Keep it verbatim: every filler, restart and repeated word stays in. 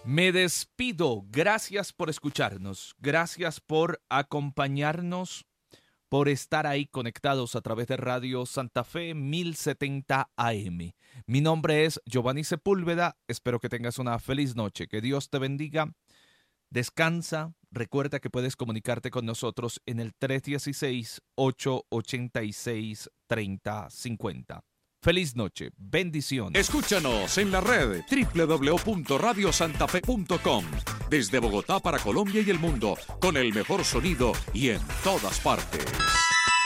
Me despido. Gracias por escucharnos. Gracias por acompañarnos, por estar ahí conectados a través de Radio Santa Fe mil setenta A M. Mi nombre es Giovanni Sepúlveda. Espero que tengas una feliz noche. Que Dios te bendiga. Descansa. Recuerda que puedes comunicarte con nosotros en el tres uno seis, ocho ocho seis, tres cero cinco cero. Feliz noche, bendiciones. Escúchanos en la red doble u doble u doble u punto radio santa fe punto com. Desde Bogotá para Colombia y el mundo, con el mejor sonido y en todas partes.